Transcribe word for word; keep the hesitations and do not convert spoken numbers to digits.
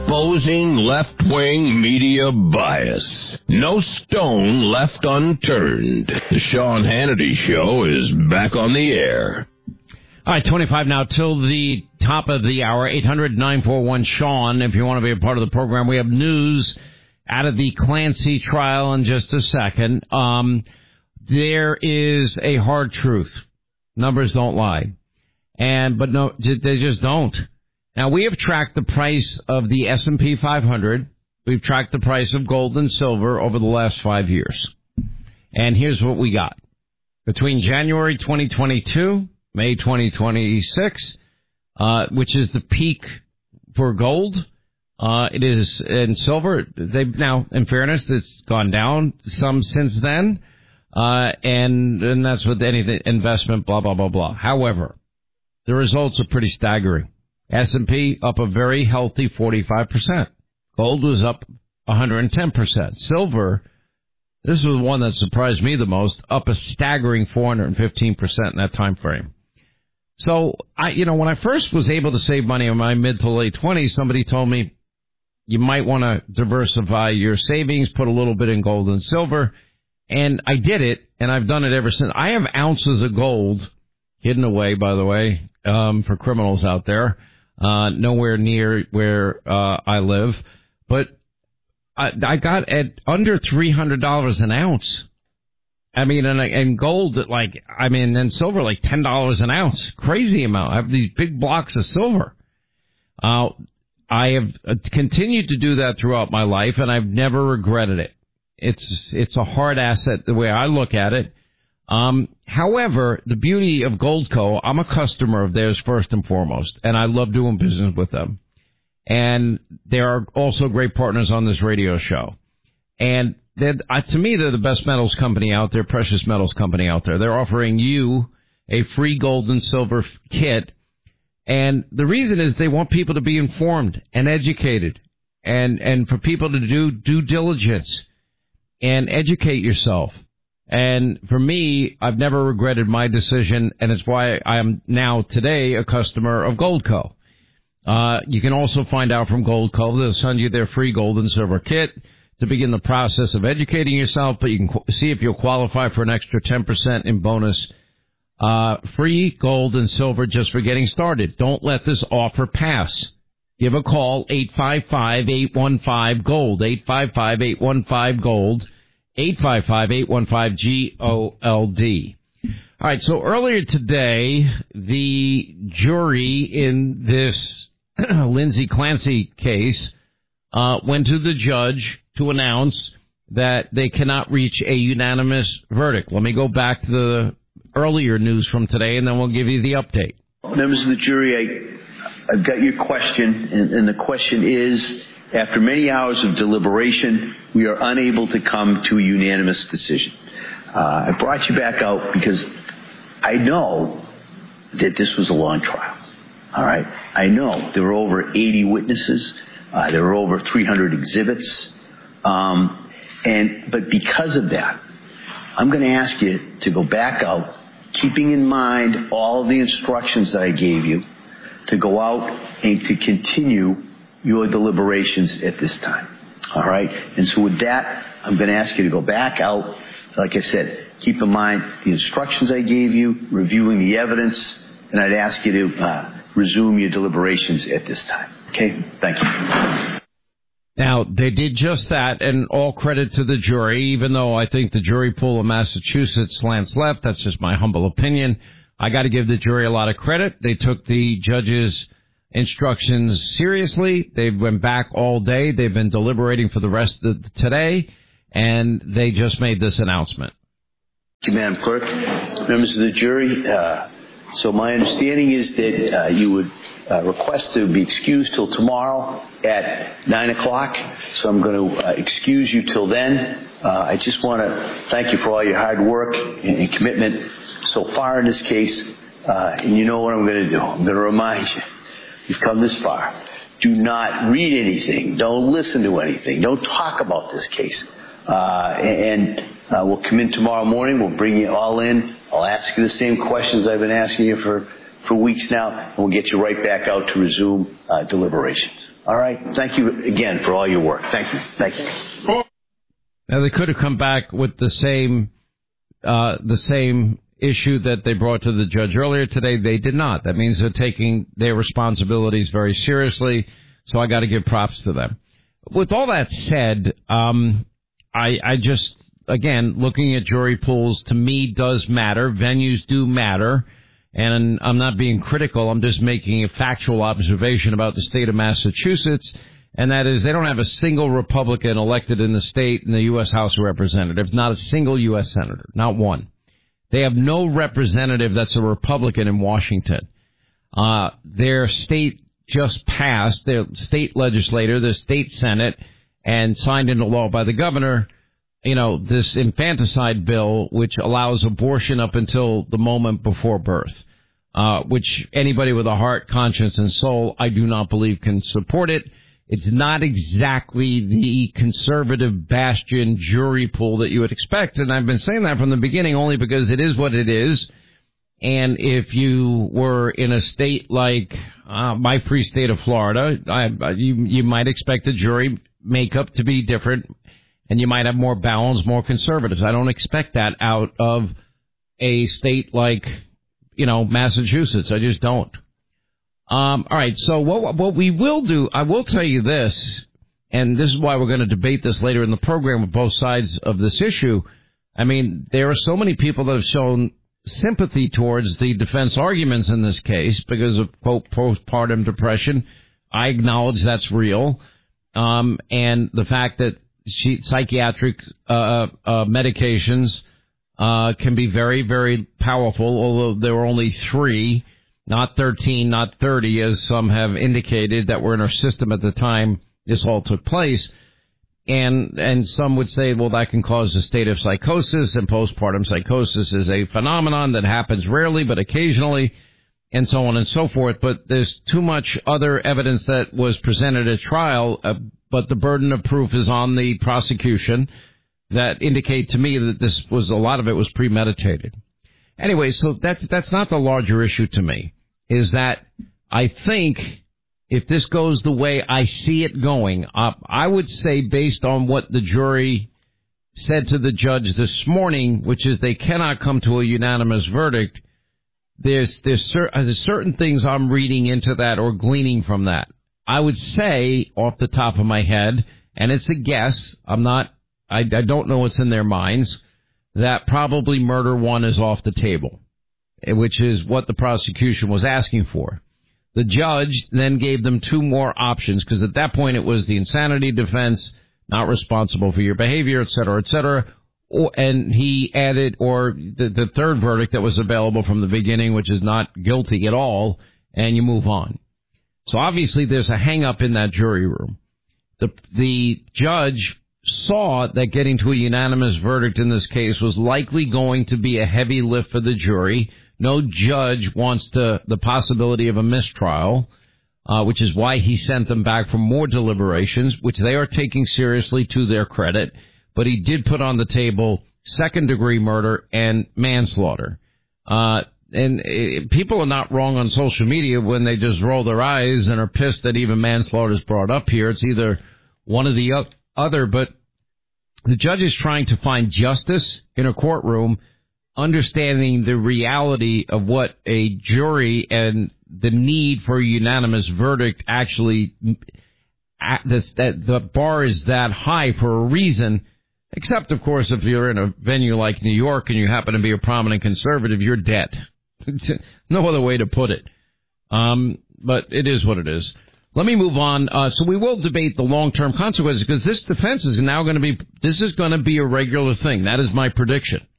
exposing left-wing media bias. No stone left unturned. The Sean Hannity Show is back on the air. All right, twenty-five now till the top of the hour, eight hundred, nine four one, Sean. If you want to be a part of the program, we have news out of the Clancy trial in just a second. Um, there is a hard truth. Numbers don't lie. And, but no, they just don't. Now, we have tracked the price of the S and P five hundred. We've tracked the price of gold and silver over the last five years. And here's what we got. Between January twenty twenty-two, May twenty twenty-six, uh, which is the peak for gold, uh, it is in silver. They've now, in fairness, it's gone down some since then. Uh, and, and that's with any investment, blah, blah, blah, blah. However, the results are pretty staggering. S and P up a very healthy forty-five percent. Gold was up one hundred ten percent. Silver, this was one that surprised me the most, up a staggering four hundred fifteen percent in that time frame. So, I, you know, when I first was able to save money in my mid to late twenties, somebody told me you might want to diversify your savings, put a little bit in gold and silver. And I did it, and I've done it ever since. I have ounces of gold hidden away, by the way, um, for criminals out there. Uh, nowhere near where, uh, I live, but I, I got at under three hundred dollars an ounce. I mean, and, and gold at like, I mean, and silver like ten dollars an ounce. Crazy amount. I have these big blocks of silver. Uh, I have continued to do that throughout my life, and I've never regretted it. It's, it's a hard asset the way I look at it. Um, however, the beauty of Goldco, I'm a customer of theirs first and foremost, and I love doing business with them. And they are also great partners on this radio show. And they're, uh, to me, they're the best metals company out there, precious metals company out there. They're offering you a free gold and silver kit. And the reason is they want people to be informed and educated, and, and for people to do due diligence and educate yourself. And for me, I've never regretted my decision, and it's why I am now today a customer of Goldco. Uh, you can also find out from Goldco. They'll send you their free gold and silver kit to begin the process of educating yourself, but you can qu- see if you'll qualify for an extra ten percent in bonus. Uh, free gold and silver just for getting started. Don't let this offer pass. Give a call, eight five five, eight one five, GOLD, eight five five, eight one five, GOLD. eight five five, eight one five, G O L D. All right, so earlier today, the jury in this Lindsay Clancy case uh, went to the judge to announce that they cannot reach a unanimous verdict. Let me go back to the earlier news from today, and then we'll give you the update. Members of the jury, I, I've got your question, and, and the question is, after many hours of deliberation, we are unable to come to a unanimous decision. Uh, I brought you back out because I know that this was a long trial. All right? I know there were over eighty witnesses. Uh, there were over three hundred exhibits. Um, and but because of that, I'm going to ask you to go back out, keeping in mind all of the instructions that I gave you, to go out and to continue your deliberations at this time. All right? And so with that, I'm going to ask you to go back out. Like I said, keep in mind the instructions I gave you, reviewing the evidence, and I'd ask you to uh, resume your deliberations at this time. Okay? Thank you. Now, they did just that, and all credit to the jury, even though I think the jury pool of Massachusetts slants left. That's just my humble opinion. I got to give the jury a lot of credit. They took the judge's instructions seriously. They went back all day. They've been deliberating for the rest of today, and they just made this announcement. Thank you, Madam Clerk. Members of the jury, uh, so my understanding is that uh, you would uh, request to be excused till tomorrow at nine o'clock. So I'm going to uh, excuse you till then. Uh, I just want to thank you for all your hard work and, and commitment so far in this case. Uh, and you know what I'm going to do. I'm going to remind you, you've come this far. Do not read anything. Don't listen to anything. Don't talk about this case. Uh, and uh, we'll come in tomorrow morning. We'll bring you all in. I'll ask you the same questions I've been asking you for for weeks now, and we'll get you right back out to resume uh, deliberations. All right? Thank you again for all your work. Thank you. Thank you. Now, they could have come back with the same uh, the same issue that they brought to the judge earlier today. They did not. That means they're taking their responsibilities very seriously, so I got to give props to them. With all that said, um, I, I just, again, looking at jury pools, to me, does matter. Venues do matter. And I'm not being critical. I'm just making a factual observation about the state of Massachusetts, and that is they don't have a single Republican elected in the state in the U S House of Representatives, not a single U S senator, not one. They have no representative that's a Republican in Washington. Uh, their state just passed, their state legislator, the state Senate, and signed into law by the governor, you know, this infanticide bill, which allows abortion up until the moment before birth, uh, which anybody with a heart, conscience, and soul, I do not believe can support it. It's not exactly the conservative bastion jury pool that you would expect, and I've been saying that from the beginning only because it is what it is. And if you were in a state like uh, my free state of Florida, I, you, you might expect the jury makeup to be different, and you might have more balanced, more conservatives. I don't expect that out of a state like, you know, Massachusetts. I just don't. Um, all right, so what, what we will do, I will tell you this, and this is why we're going to debate this later in the program with both sides of this issue. I mean, there are so many people that have shown sympathy towards the defense arguments in this case because of, quote, postpartum depression. I acknowledge that's real. Um, and the fact that she, psychiatric uh, uh, medications uh, can be very, very powerful, although there were only three. Not thirteen, not thirty, as some have indicated that were in our system at the time this all took place. And and some would say, well, that can cause a state of psychosis, and postpartum psychosis is a phenomenon that happens rarely but occasionally, and so on and so forth. But there's too much other evidence that was presented at trial, uh, but the burden of proof is on the prosecution that indicate to me that this was, a lot of it was premeditated. Anyway, so that's that's not the larger issue to me, is that I think if this goes the way I see it going, uh, I would say based on what the jury said to the judge this morning, which is they cannot come to a unanimous verdict, there's, there's, cer- there's certain things I'm reading into that or gleaning from that. I would say off the top of my head, and it's a guess, I'm not, I, I don't know what's in their minds, that probably murder one is off the table, which is what the prosecution was asking for. The judge then gave them two more options, because at that point it was the insanity defense, not responsible for your behavior, et cetera, et cetera. Or, and he added, or the, the third verdict that was available from the beginning, which is not guilty at all, and you move on. So obviously there's a hang-up in that jury room. The, the judge saw that getting to a unanimous verdict in this case was likely going to be a heavy lift for the jury. No judge wants to, the possibility of a mistrial, uh, which is why he sent them back for more deliberations, which they are taking seriously to their credit. But he did put on the table second-degree murder and manslaughter. Uh, and it, people are not wrong on social media when they just roll their eyes and are pissed that even manslaughter is brought up here. It's either one or the other, but the judge is trying to find justice in a courtroom, understanding the reality of what a jury and the need for a unanimous verdict actually, that, that the bar is that high for a reason, except, of course, if you're in a venue like New York and you happen to be a prominent conservative, you're dead. No other way to put it. Um, but it is what it is. Let me move on. Uh, so we will debate the long-term consequences, because this defense is now going to be, this is going to be a regular thing. That is my prediction.